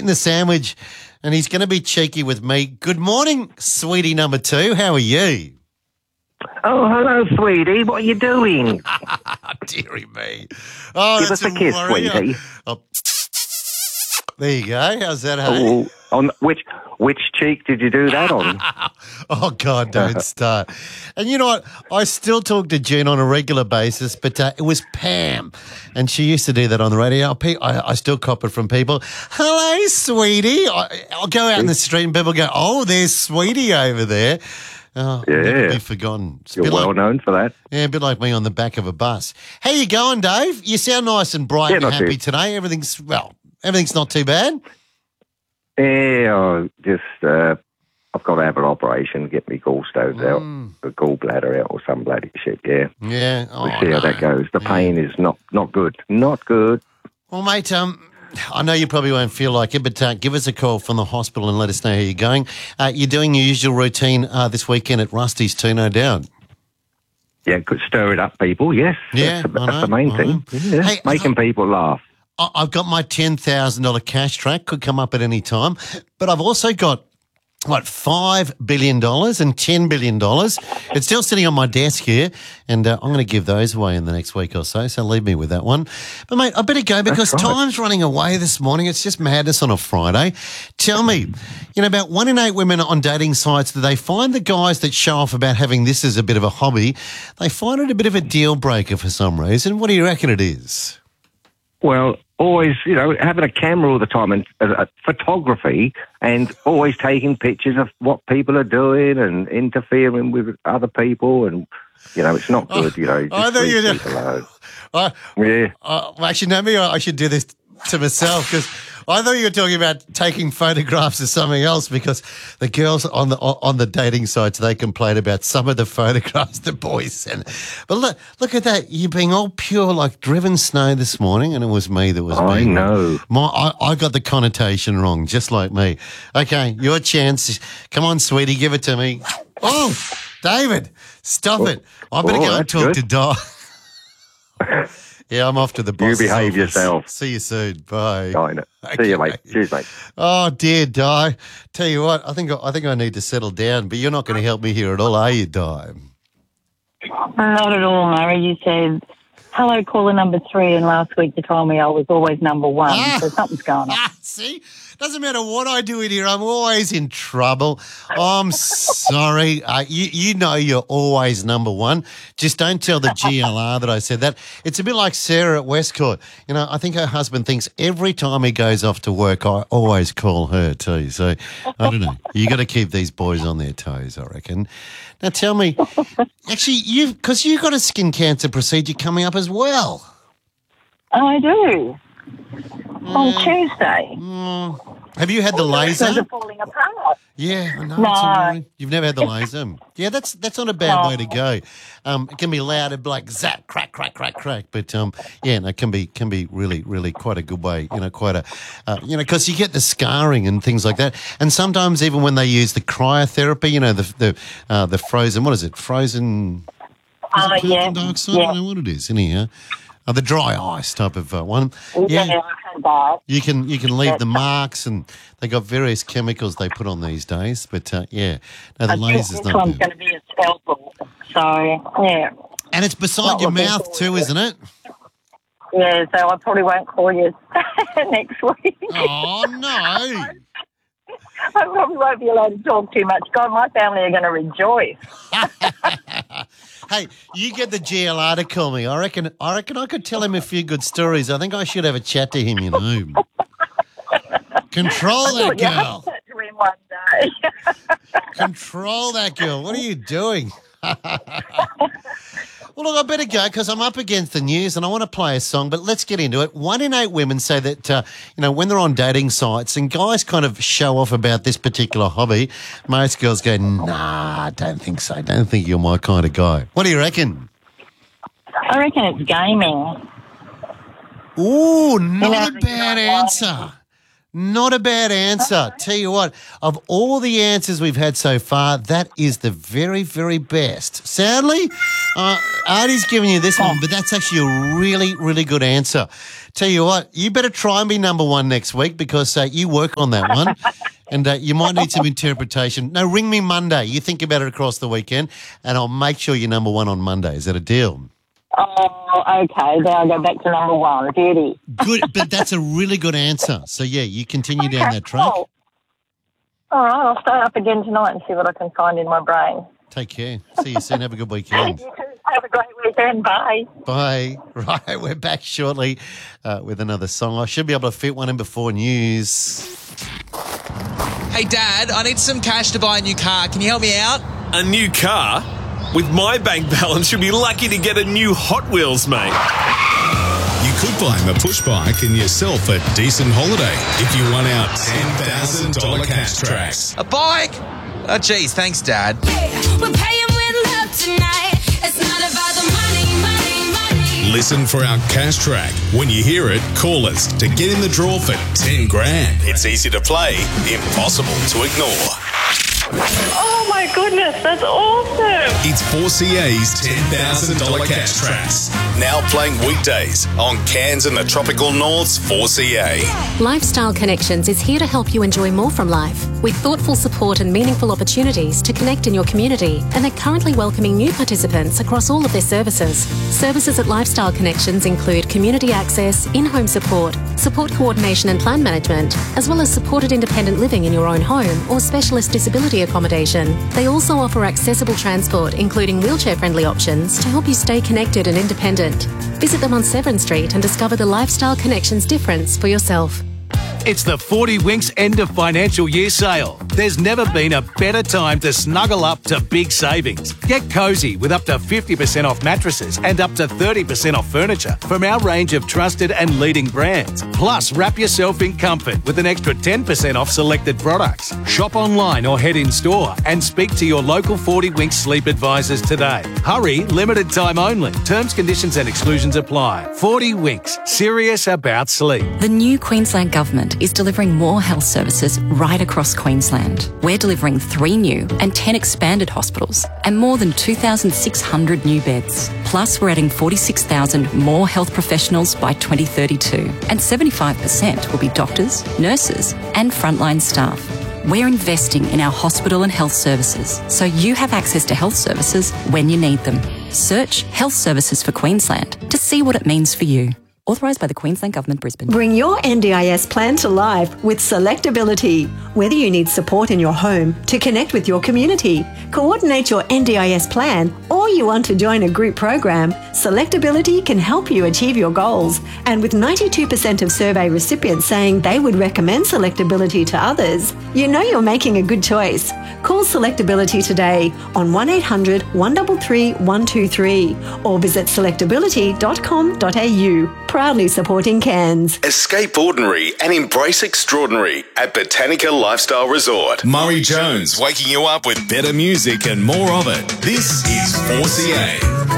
eating the sandwich and he's going to be cheeky with me. Good morning, sweetie number 2. How are you? Oh, hello, sweetie. What are you doing? Dearie me. Oh, Give us a kiss, sweetie. Oh, there you go. How's that, hey? Oh, on which cheek did you do that on? Oh, God, don't start. And you know what? I still talk to Jen on a regular basis, but it was Pam, and she used to do that on the radio. I still cop it from people. Hello, sweetie. I'll go out in the street and people go, oh, there's sweetie over there. Oh, yeah. Never be forgotten. It's You're well known for that. Yeah, a bit like me on the back of a bus. How you going, Dave? You sound nice and bright and happy today. Everything's not too bad. Yeah, I've got to have an operation, get me gallstones out, the gallbladder out or some bloody shit, yeah. Yeah. We'll see how that goes. The pain is not good. Not good. Well, mate, I know you probably won't feel like it, but give us a call from the hospital and let us know how you're going. You're doing your usual routine this weekend at Rusty's too, no doubt. Yeah, could stir it up, people, yes. Yeah, that's the main thing. Yeah. Hey, making people laugh. I've got my $10,000 cash track, could come up at any time, but I've also got, $5 billion and $10 billion. It's still sitting on my desk here, and I'm going to give those away in the next week or so leave me with that one. But, mate, I better go because time's running away this morning. It's just madness on a Friday. Tell me, about 1 in 8 women on dating sites, do they find the guys that show off about having this as a bit of a hobby, they find it a bit of a deal breaker for some reason? What do you reckon it is? Well, always, having a camera all the time and photography and always taking pictures of what people are doing and interfering with other people and, it's not good, I know you do. Yeah. Actually, no, me, I should do this to myself because I thought you were talking about taking photographs of something else because the girls on the dating sites, they complain about some of the photographs the boys send. But look at that. You're being all pure like driven snow this morning, and it was me that was I know. I got the connotation wrong, just like me. Okay, your chance. Come on, sweetie, give it to me. Oh, David, stop it. I better go and talk to Di. Yeah, I'm off to the boss's You behave office. yourself. See you soon. Bye. I know. See you, mate. Cheers, mate. Oh, dear, Di. Tell you what, I think I need to settle down, but you're not going to help me here at all, are you, Di? Not at all, Murray. You said, hello, caller number 3, and last week you told me I was always number 1, so something's going on. See? Doesn't matter what I do in here, I'm always in trouble. I'm sorry. You know you're always number 1. Just don't tell the GLR that I said that. It's a bit like Sarah at Westcourt. I think her husband thinks every time he goes off to work, I always call her too. So, I don't know. You got to keep these boys on their toes, I reckon. Now, tell me, actually, because you've got a skin cancer procedure coming up as well. I do. On Tuesday. Have you had the laser? They're falling apart. Yeah, I know. No. You've never had the laser? Yeah, that's not a bad way to go. It can be loud and like zap, crack, crack, crack, crack. But it can be really, really quite a good way. Quite a, because you get the scarring and things like that. And sometimes even when they use the cryotherapy, the frozen, what is it? Frozen. Carbon dioxide? I don't know what it is. Anyhow. The dry ice type of one. Yeah, I had that. You can leave the marks, and they got various chemicals they put on these days. But no, the laser's not good. This one's going to be a scalpel, so yeah. And it's beside your mouth too, isn't it? Yeah, so I probably won't call you next week. Oh no! I probably won't be allowed to talk too much. God, my family are going to rejoice. Hey, you get the GLR to call me. I reckon I could tell him a few good stories. I think I should have a chat to him, Control that girl. To him one day. Control that girl. What are you doing? Well, look, I better go because I'm up against the news and I want to play a song, but let's get into it. 1 in 8 women say that, when they're on dating sites and guys kind of show off about this particular hobby, most girls go, nah, I don't think so. I don't think you're my kind of guy. What do you reckon? I reckon it's gaming. Ooh, not a bad answer. Not a bad answer. Tell you what, of all the answers we've had so far, that is the very, very best. Sadly, Artie's giving you this one, but that's actually a really, really good answer. Tell you what, you better try and be number one next week because you work on that one and you might need some interpretation. No, ring me Monday. You think about it across the weekend and I'll make sure you're number one on Monday. Is that a deal? Oh, okay. Then I'll go back to number one. Beauty. Good, but that's a really good answer. So, yeah, you continue down that track. Cool. All right, I'll stay up again tonight and see what I can find in my brain. Take care. See you soon. Have a good weekend. You too. Have a great weekend. Bye. Bye. Right, we're back shortly with another song. I should be able to fit one in before news. Hey, Dad, I need some cash to buy a new car. Can you help me out? A new car? With my bank balance, you'll be lucky to get a new Hot Wheels, mate. You could buy him a push bike and yourself a decent holiday if you won out $10,000 cash tracks. A bike? Oh, geez, thanks, Dad. We're paying with love tonight. It's not about the money, money, money. Listen for our cash track. When you hear it, call us to get in the draw for 10 grand. It's easy to play, impossible to ignore. Oh, my goodness. That's awesome. It's 4CA's $10,000 cash tracks. Now playing weekdays on Cairns and the Tropical North's 4CA. Lifestyle Connections is here to help you enjoy more from life with thoughtful support and meaningful opportunities to connect in your community, and they're currently welcoming new participants across all of their services. Services at Lifestyle Connections include community access, in-home support coordination and plan management, as well as supported independent living in your own home or specialist disability accommodation. They also offer accessible transport, including wheelchair-friendly options, to help you stay connected and independent. Visit them on Severn Street and discover the Lifestyle Connections difference for yourself. It's the 40 Winks end of financial year sale. There's never been a better time to snuggle up to big savings. Get cosy with up to 50% off mattresses and up to 30% off furniture from our range of trusted and leading brands. Plus, wrap yourself in comfort with an extra 10% off selected products. Shop online or head in store and speak to your local 40 Winks sleep advisors today. Hurry, limited time only. Terms, conditions and exclusions apply. 40 Winks, serious about sleep. The new Queensland Government is delivering more health services right across Queensland. We're delivering 3 new and 10 expanded hospitals and more than 2,600 new beds. Plus, we're adding 46,000 more health professionals by 2032, and 75% will be doctors, nurses and frontline staff. We're investing in our hospital and health services so you have access to health services when you need them. Search Health Services for Queensland to see what it means for you. Authorised by the Queensland Government, Brisbane. Bring your NDIS plan to life with Selectability. Whether you need support in your home to connect with your community, coordinate your NDIS plan, or you want to join a group program, Selectability can help you achieve your goals. And with 92% of survey recipients saying they would recommend Selectability to others, you know you're making a good choice. Call Selectability today on 1800 133 123 or visit selectability.com.au. Proudly supporting Cairns. Escape ordinary and embrace extraordinary at Botanica Lifestyle Resort. Murray Jones waking you up with better music and more of it. This is 4CA.